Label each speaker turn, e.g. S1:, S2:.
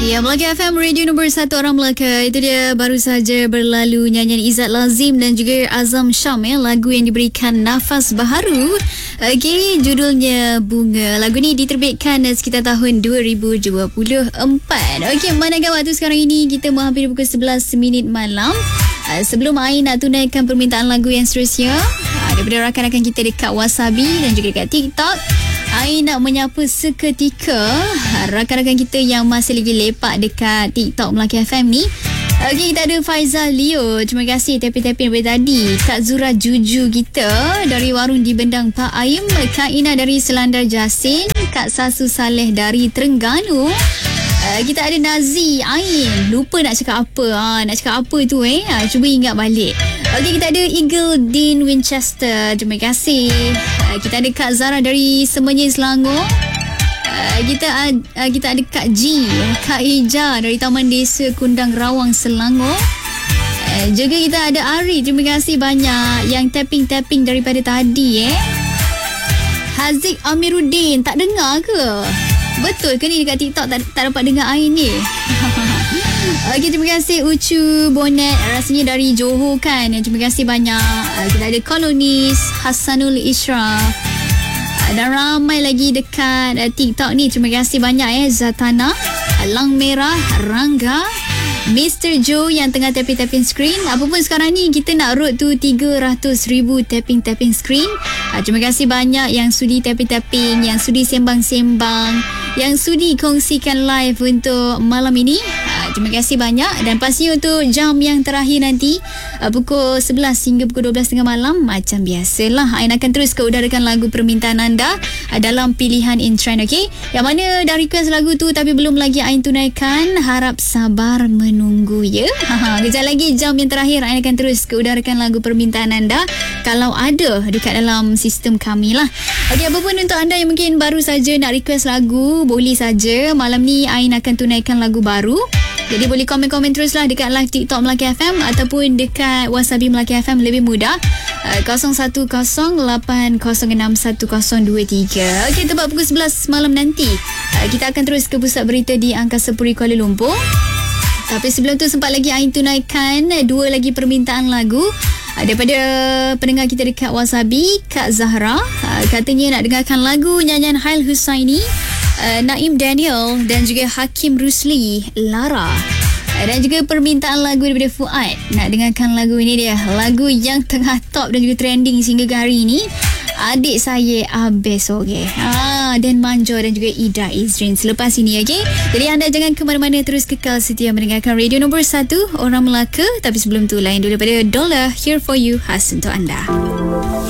S1: Ya, Melaka FM, radio nombor 1 orang Melaka. Itu dia baru saja berlalu nyanyian Izzat Lazim dan juga Azam Syam, lagu yang diberikan nafas baharu. Okey, judulnya Bunga. Lagu ni diterbitkan sekitar tahun 2024. Okey, manakah waktu sekarang ini kita menghampiri pukul 11 minit malam. Sebelum Ain nak tunaikan permintaan lagu yang seterusnya daripada rakan-rakan kita dekat Wasabi dan juga dekat TikTok, Ain nak menyapa seketika rakan-rakan kita yang masih lagi lepak dekat TikTok Melaka FM ni. Okey, kita ada Faizal Leo. Terima kasih tapping-tapping daripada tadi. Kak Zura Juju kita dari warung di Bendang Pak Aim. Kak Ina dari Selandar Jasin. Kak Sasu Saleh dari Terengganu. Kita ada Nazi Ain. Lupa nak cakap apa. Nak cakap apa tu cuba ingat balik. Okey, kita ada Eagle Dean Winchester. Terima kasih. Kita ada Kak Zara dari Semenyih Selangor. Kita ada Kak G, Kak Ija dari Taman Desa Kundang Rawang Selangor. Juga kita ada Ari. Terima kasih banyak yang tapping-tapping daripada tadi. Haziq Amiruddin, tak dengar ke? Betul ke ni dekat TikTok tak dapat dengar Ain ni? Okey, terima kasih Ucu Bonet, rasanya dari Johor kan. Terima kasih banyak. Kita ada Kolonis, Hasanul Ishraf dan ramai lagi dekat TikTok ni. Terima kasih banyak Zatana, Lang Merah, Rangga, Mr. Joe yang tengah tapping-tapping screen. Apa pun sekarang ni kita nak road tu 300,000 tapping-tapping screen. Terima kasih banyak yang sudi tapping-tapping, yang sudi sembang-sembang, yang sudi kongsikan live untuk malam ini. Terima kasih banyak. Dan pastinya untuk jam yang terakhir nanti pukul 11 hingga pukul 12 tengah malam, macam biasalah Ain akan terus keudarakan lagu permintaan anda dalam pilihan in trend. Okey, yang mana dah request lagu tu tapi belum lagi Ain tunaikan, harap sabar menunggu ya. Kejap lagi jam yang terakhir Ain akan terus keudarakan lagu permintaan anda kalau ada dekat dalam sistem kami lah. Okey, apa pun untuk anda yang mungkin baru saja nak request lagu, boleh saja. Malam ni Ain akan tunaikan lagu baru. Jadi boleh komen-komen teruslah dekat live TikTok Melaka FM ataupun dekat Wasabi Melaka FM, lebih mudah. 0108061023. Okey, tepat pukul 11 malam nanti kita akan terus ke pusat berita di Angkasa Puri Kuala Lumpur. Tapi sebelum tu sempat lagi Ain tunaikan 2 lagi permintaan lagu daripada pendengar kita dekat Wasabi. Kak Zahra katanya nak dengarkan lagu nyanyian Hail Husaini, Naim Daniel dan juga Hakim Rusli, Lara. Dan juga permintaan lagu daripada Fuad. Nak dengarkan lagu ini dia, lagu yang tengah top dan juga trending sehingga ke hari ini, Adik Saya Abesoge, Dan Manjo dan juga Ida Izrin selepas ini. Okay, jadi anda jangan ke mana-mana, terus kekal setia mendengarkan radio nombor 1 orang Melaka. Tapi sebelum tu, lain dulu daripada Dollar, Here For You, khas untuk anda.